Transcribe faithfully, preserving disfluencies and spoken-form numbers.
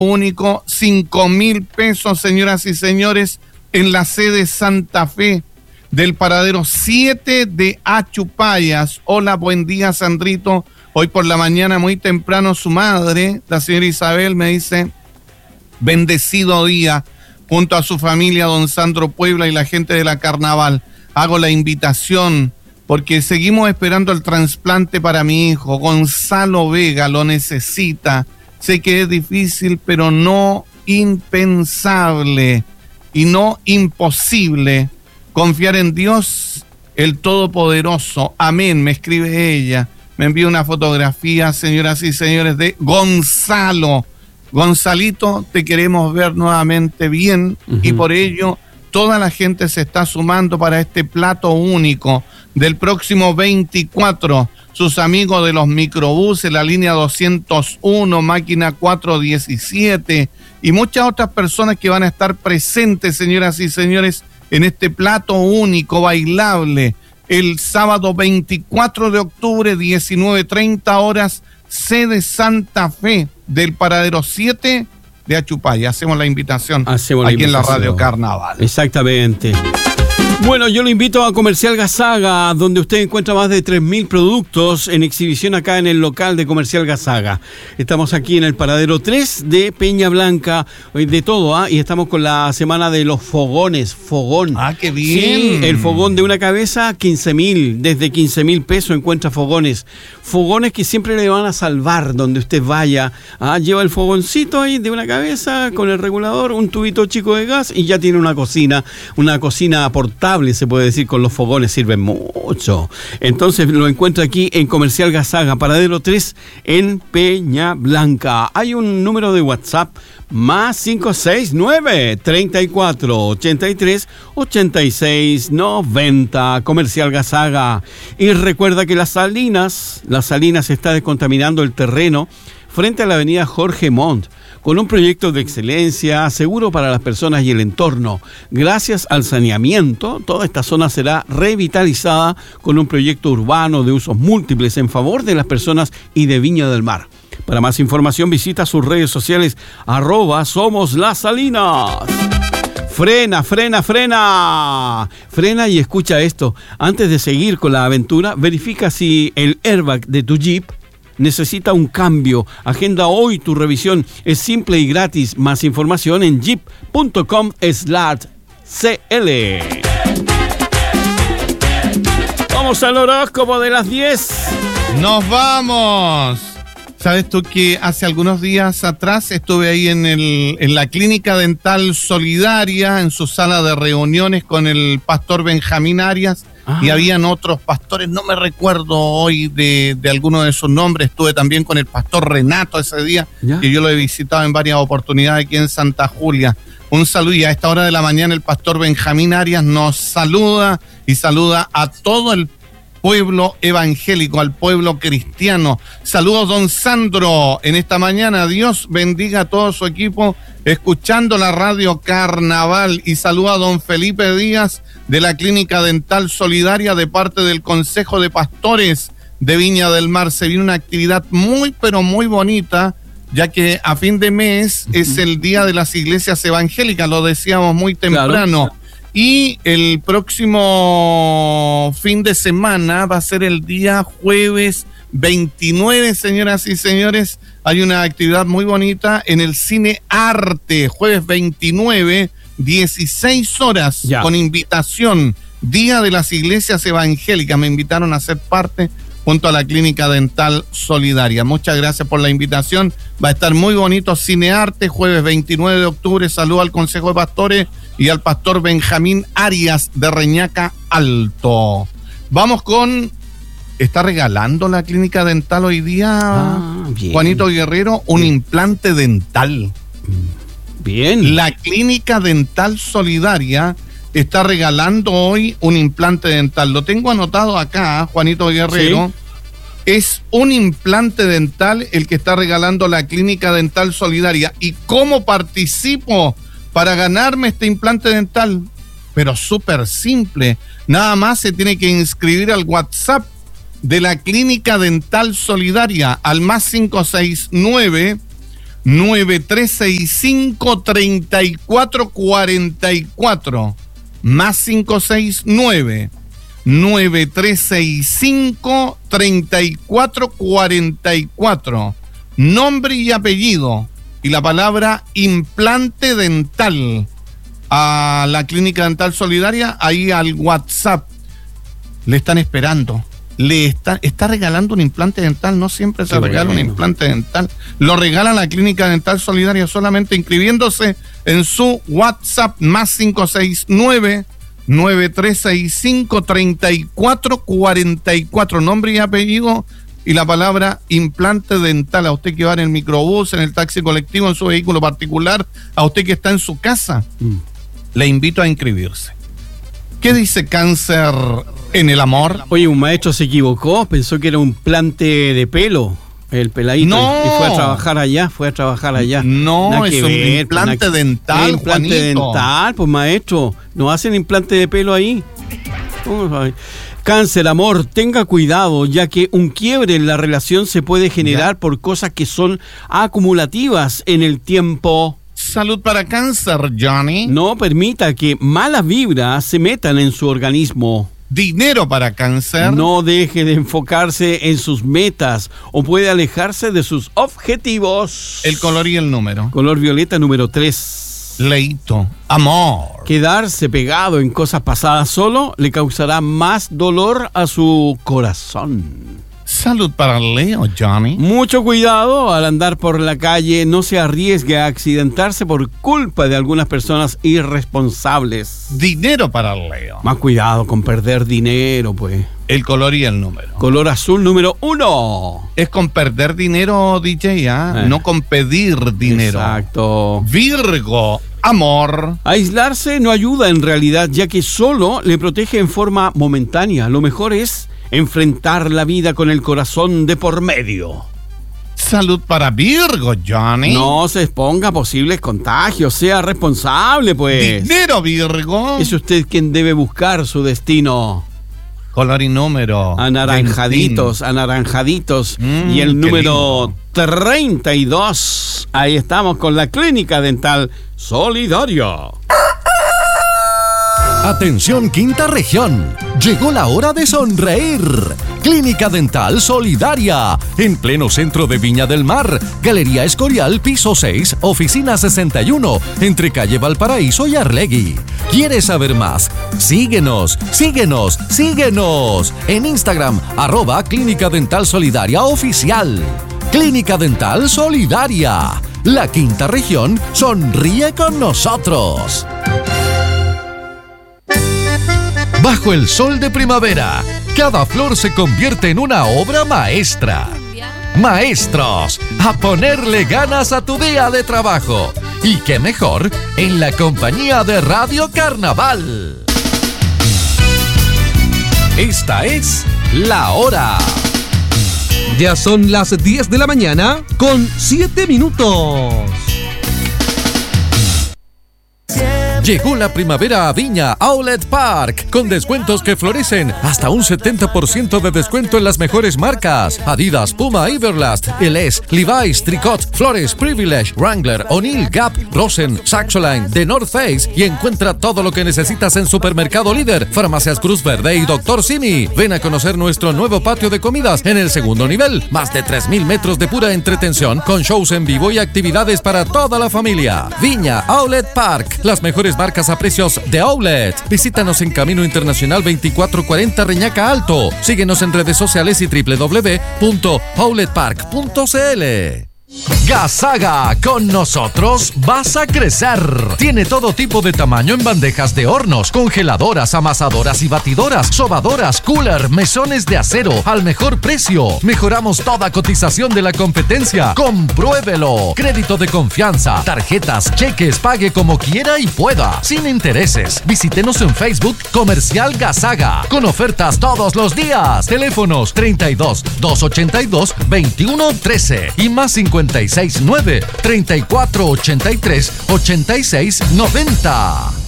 único, cinco mil pesos, señoras y señores, en la sede Santa Fe del paradero siete de Achupayas. Hola, buen día, Sandrito. Hoy por la mañana, muy temprano, su madre, la señora Isabel, me dice, bendecido día, junto a su familia, don Sandro Puebla y la gente de la Carnaval. Hago la invitación porque seguimos esperando el trasplante para mi hijo. Gonzalo Vega lo necesita. Sé que es difícil, pero no impensable y no imposible. Confiar en Dios, el Todopoderoso. Amén, me escribe ella. Me envía una fotografía, señoras y señores, de Gonzalo. Gonzalito, te queremos ver nuevamente bien, uh-huh. Y por ello toda la gente se está sumando para este plato único del próximo veinticuatro. Sus amigos de los microbuses, la línea doscientos uno, máquina cuatrocientos diecisiete y muchas otras personas que van a estar presentes, señoras y señores, en este plato único bailable el sábado veinticuatro de octubre, diecinueve treinta horas, sede Santa Fe del paradero siete de Achupaya. Hacemos la invitación Hacemos la aquí invitación. En la Radio Carnaval. Exactamente. Bueno, yo lo invito a Comercial Gazaga, donde usted encuentra más de tres mil productos en exhibición acá en el local de Comercial Gazaga. Estamos aquí en el paradero tres de Peña Blanca, de todo, ¿ah? Y estamos con la semana de los fogones, fogón. ¡Ah, qué bien! Sí, el fogón de una cabeza, quince mil, desde quince mil pesos encuentra fogones. Fogones que siempre le van a salvar donde usted vaya. ¿Ah? Lleva el fogoncito ahí de una cabeza con el regulador, un tubito chico de gas y ya tiene una cocina, una cocina portátil. Se puede decir, con los fogones sirven mucho. Entonces lo encuentra aquí en Comercial Gazaga, paradero tres en Peña Blanca. Hay un número de WhatsApp más cinco seis nueve, treinta y cuatro, ochenta y tres, ochenta y seis, noventa. Comercial Gazaga. Y recuerda que las Salinas, las Salinas está descontaminando el terreno frente a la avenida Jorge Montt, con un proyecto de excelencia, seguro para las personas y el entorno. Gracias al saneamiento, toda esta zona será revitalizada con un proyecto urbano de usos múltiples en favor de las personas y de Viña del Mar. Para más información visita sus redes sociales, arroba Somos Las Salinas. Frena, frena, frena. Frena y escucha esto. Antes de seguir con la aventura, verifica si el airbag de tu Jeep necesita un cambio. Agenda hoy tu revisión. Es simple y gratis. Más información en jeep punto com slash c l. Vamos al horóscopo de las diez. ¡Nos vamos! ¿Sabes tú que hace algunos días atrás estuve ahí en, el, en la Clínica Dental Solidaria, en su sala de reuniones con el pastor Benjamín Arias? Ah. Y habían otros pastores, no me recuerdo hoy de, de alguno de sus nombres. Estuve también con el pastor Renato ese día, ¿ya? Que yo lo he visitado en varias oportunidades aquí en Santa Julia. Un saludo, y a esta hora de la mañana el pastor Benjamín Arias nos saluda y saluda a todo el pueblo evangélico, al pueblo cristiano. Saludos, don Sandro, en esta mañana. Dios bendiga a todo su equipo escuchando la Radio Carnaval. Y saluda a don Felipe Díaz de la Clínica Dental Solidaria de parte del Consejo de Pastores de Viña del Mar. Se viene una actividad muy pero muy bonita, ya que a fin de mes uh-huh. es el Día de las Iglesias Evangélicas, lo decíamos muy temprano. Claro. Y el próximo fin de semana va a ser el día jueves veintinueve, señoras y señores. Hay una actividad muy bonita en el Cine Arte, jueves veintinueve, dieciséis horas, ya. Con invitación, Día de las Iglesias Evangélicas. Me invitaron a ser parte junto a la Clínica Dental Solidaria. Muchas gracias por la invitación. Va a estar muy bonito Cine Arte, jueves veintinueve de octubre. Saludo al Consejo de Pastores y al pastor Benjamín Arias de Reñaca Alto. Vamos con... Está regalando la Clínica Dental hoy día, ah, Juanito Guerrero, un bien. implante dental. Bien. La Clínica Dental Solidaria está regalando hoy un implante dental. Lo tengo anotado acá, Juanito Guerrero. Sí. Es un implante dental el que está regalando la Clínica Dental Solidaria. ¿Y cómo participo para ganarme este implante dental? Pero súper simple. Nada más se tiene que inscribir al WhatsApp de la Clínica Dental Solidaria al más cinco seis nueve, nueve tres seis cinco, tres cuatro cuatro cuatro, más cinco seis nueve, nueve tres seis cinco, tres cuatro cuatro cuatro, nombre y apellido y la palabra implante dental a la Clínica Dental Solidaria, ahí al WhatsApp. Le están esperando. Le está, está regalando un implante dental. No siempre se Qué regala bueno. un implante dental. Lo regala la Clínica Dental Solidaria solamente inscribiéndose en su WhatsApp más cinco seis nueve, nueve tres seis cinco, tres cuatro cuatro cuatro, nombre y apellido y la palabra implante dental. A usted que va en el microbús, en el taxi colectivo, en su vehículo particular, a usted que está en su casa, mm. le invito a inscribirse. ¿Qué dice cáncer en el amor? Oye, un maestro se equivocó, pensó que era un implante de pelo, el peladito, no. y fue a trabajar allá, fue a trabajar allá. No, Nada es un ver, implante na- dental, es implante Juanito. dental, pues maestro, no hacen implante de pelo ahí. Cáncer, amor, tenga cuidado, ya que un quiebre en la relación se puede generar ya. por cosas que son acumulativas en el tiempo. Salud para cáncer, Johnny. No permita que malas vibras se metan en su organismo. Dinero para cáncer. No deje de enfocarse en sus metas o puede alejarse de sus objetivos. El color y el número. Color violeta número tres. Leito, amor. Quedarse pegado en cosas pasadas solo le causará más dolor a su corazón. Salud para Leo, Johnny. Mucho cuidado al andar por la calle, no se arriesgue a accidentarse por culpa de algunas personas irresponsables. Dinero para Leo. Más cuidado con perder dinero, pues. El color y el número. Color azul número uno. Es con perder dinero, D J, ¿ah? ¿eh? No con pedir dinero. Exacto. Virgo, amor. Aislarse no ayuda en realidad, ya que solo le protege en forma momentánea. Lo mejor es enfrentar la vida con el corazón de por medio. Salud para Virgo, Johnny. No se exponga a posibles contagios, sea responsable, pues. Dinero, Virgo. Es usted quien debe buscar su destino. Color y número. Anaranjaditos, anaranjaditos. Mm, y el número treinta y dos. Ahí estamos con la Clínica Dental Solidaria. Atención Quinta Región, llegó la hora de sonreír. Clínica Dental Solidaria, en pleno centro de Viña del Mar, Galería Escorial, piso seis, oficina sesenta y uno, entre calle Valparaíso y Arlegui. ¿Quieres saber más? Síguenos, síguenos, síguenos en Instagram, arroba Clínica Dental Solidaria Oficial. Clínica Dental Solidaria, la Quinta Región sonríe con nosotros. Bajo el sol de primavera, cada flor se convierte en una obra maestra. Maestros, a ponerle ganas a tu día de trabajo. Y qué mejor, en la compañía de Radio Carnaval. Esta es La Hora. Ya son las diez de la mañana con siete minutos. Llegó la primavera a Viña Outlet Park, con descuentos que florecen, hasta un setenta por ciento de descuento en las mejores marcas: Adidas, Puma, Everlast, L S, Levi's, Tricot, Flores, Privilege, Wrangler, O'Neill, Gap, Rosen, Saxoline, The North Face, y encuentra todo lo que necesitas en Supermercado Líder, Farmacias Cruz Verde y Doctor Simi. Ven a conocer nuestro nuevo patio de comidas en el segundo nivel, más de tres mil metros de pura entretención, con shows en vivo y actividades para toda la familia. Viña Outlet Park, las mejores marcas a precios de outlet. Visítanos en Camino Internacional veinticuatro cuarenta Reñaca Alto. Síguenos en redes sociales y doble u doble u doble u punto outlet park punto c l. Gasaga, con nosotros vas a crecer. Tiene todo tipo de tamaño en bandejas de hornos, congeladoras, amasadoras y batidoras, sobadoras, cooler, mesones de acero al mejor precio. Mejoramos toda cotización de la competencia. Compruébelo. Crédito de confianza, tarjetas, cheques, pague como quiera y pueda, sin intereses. Visítenos en Facebook Comercial Gasaga, con ofertas todos los días. Teléfonos treinta y dos, doscientos ochenta y dos, veintiuno trece y más cincuenta y seis nueve, treinta y cuatro ochenta y tres, ochenta y seis noventa.